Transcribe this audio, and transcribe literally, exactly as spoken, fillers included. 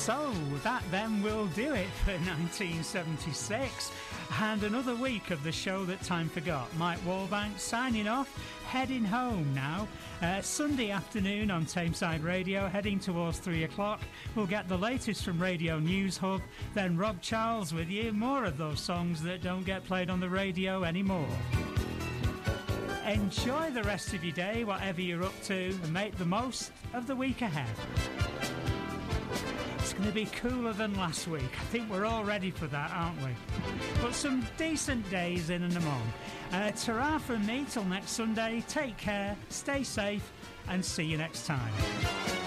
So that then will do it for nineteen seventy-six, and another week of the show that time forgot. Mike Wallbank signing off, heading home now. Uh, Sunday afternoon on Tameside Radio, heading towards three o'clock. We'll get the latest from Radio News Hub, then Rob Charles with you, more of those songs that don't get played on the radio anymore. Enjoy the rest of your day, whatever you're up to, and make the most of the week ahead. It's going to be cooler than last week. I think we're all ready for that, aren't we? But some decent days in and among. Uh, ta-ra from me till next Sunday. Take care, stay safe, and see you next time.